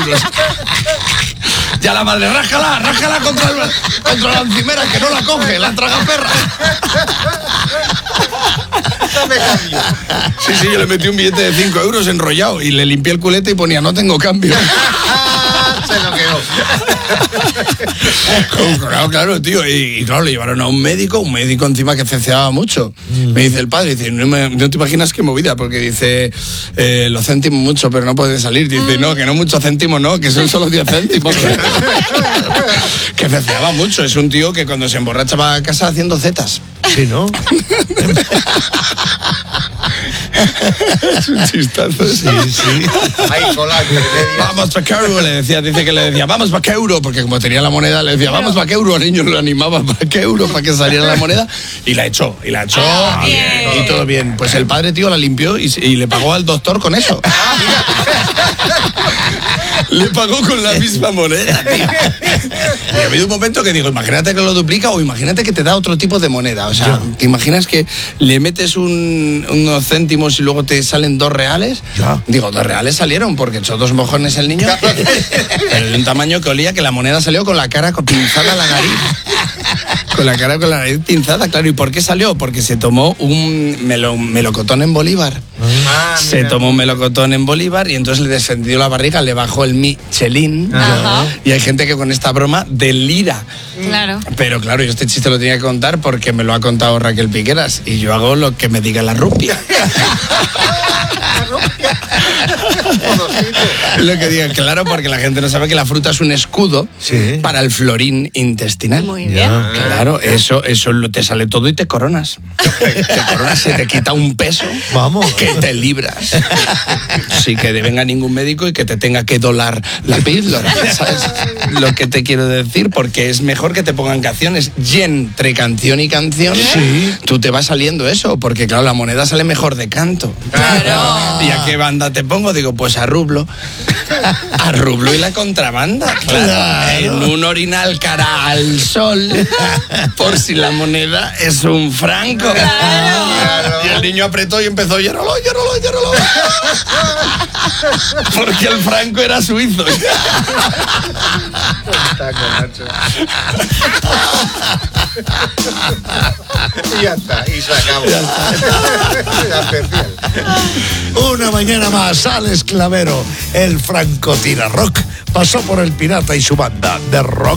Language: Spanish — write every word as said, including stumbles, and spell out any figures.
euros. Ya la madre, rájala, rájala contra, el, contra la encimera, que no la coge, la tragaperra. Sí, sí, yo le metí un billete de cinco euros enrollado y le limpié el culete y ponía, no tengo cambio. Se lo quedó. Claro, claro, tío. Y, y claro, le llevaron a un médico, un médico encima que ceceaba mucho. Mm. Me dice el padre, dice, no, me, no te imaginas qué movida, porque dice, eh, los céntimos mucho, pero no puede salir. Dice, no, que no muchos céntimos, no, que son solo diez céntimos. Que ceceaba mucho. Es un tío que cuando se emborracha va a casa haciendo zetas. Sí, ¿no? Es un chistazo. Sí, sí. Ay, cola, que vamos pa' euro, le decía, dice que le decía, vamos pa' euro, porque como tenía la moneda, le decía, vamos pa' euro, al niño lo animaba pa' euro para que saliera la moneda, y la echó, y la echó, ah, y, y todo bien. Pues el padre, tío, la limpió y, y le pagó al doctor con eso. Le pagó con la misma moneda, tío. Y ha habido un momento que digo, imagínate que lo duplica o imagínate que te da otro tipo de moneda. O sea, ya. ¿Te imaginas que le metes un, unos céntimos y luego te salen dos reales? Ya. Digo, dos reales salieron porque echó dos mojones el niño. Pero de un tamaño que olía que la moneda salió con la cara pinzada a la nariz. Con la cara con la nariz pinzada, claro. ¿Y por qué salió? Porque se tomó un melo, melocotón en Bolívar. Ah, se mira. tomó un melocotón en Bolívar y entonces le descendió la barriga, le bajó el Michelin. Ajá. Y hay gente que con esta broma delira. Claro. Pero claro, yo este chiste lo tenía que contar porque me lo ha contado Raquel Piqueras y yo hago lo que me diga la rupia. La rupia. Lo que diga, claro, porque la gente no sabe que la fruta es un escudo sí. para el florín intestinal. Muy bien. Ya. Claro, eso, eso te sale todo y te coronas. Te coronas, se te quita un peso. Vamos. Que te libras. Sí, que venga ningún médico y que te tenga que dolar la píldora. ¿Sabes lo que te quiero decir? Porque es mejor que te pongan canciones. Y entre canción y canción, sí. tú te vas saliendo eso, porque claro, la moneda sale mejor de canto. Claro. ¿Y a qué banda te pongo? Digo, pues a Rublo. A Rublo y la contrabanda. Claro. Claro. En un orinal cara al sol, por si la moneda es un franco. Claro. Y el niño apretó y empezó, llóralo, llóralo, llóralo. Porque el franco era suizo. Y ya está, y se acabó. La especial. Una mañana más, Alex Clavero, el franco tira rock, pasó por el Pirata y su banda de rock.